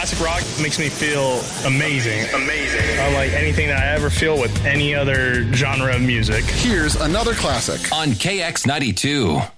Classic rock makes me feel amazing. Unlike anything that I ever feel with any other genre of music. Here's another classic on KX92.